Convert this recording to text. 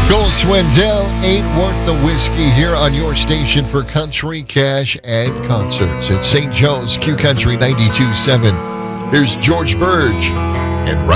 Cole Swindell, Ain't Worth the Whiskey, here on your station for country, cash, and concerts. It's St. Joe's Q Country 92.7. Here's George Burge and